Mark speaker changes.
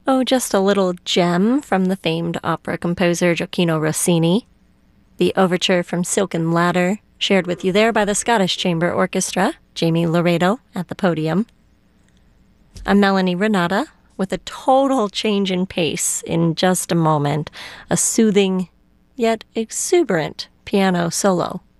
Speaker 1: Oh, just a little gem from the famed opera composer Gioacchino Rossini. The overture from Silken Ladder, shared with you there by the Scottish Chamber Orchestra, Jamie Laredo at the podium. A Melanie Renata with a total change in pace in just a moment, a soothing yet exuberant piano solo